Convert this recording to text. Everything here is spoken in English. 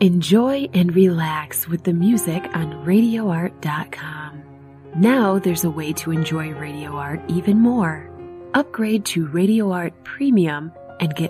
Enjoy and relax with the music on RadioArt.com. Now there's a way to enjoy Radio Art even more. Upgrade to Radio Art Premium and get